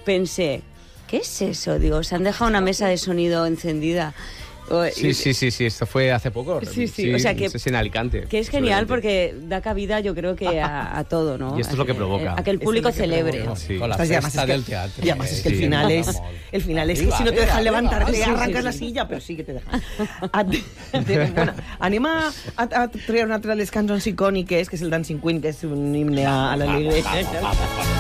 pensé, ¿qué es eso? Digo, se han dejado una mesa de sonido encendida. Sí, esto fue hace poco. Sí, o sea que es en Alicante. Que es genial porque da cabida, yo creo que a todo, ¿no? Y esto es lo que provoca. A que el público celebre. Sí. Con la festa del teatro. Y además es que el final es... El final es que si no te dejan levantarte, arrancas la silla, però sí que te dejan. Bueno, anem a treure una altra de les cançons icòniques, que és el Dancing Queen, que és un himne a la iglesia.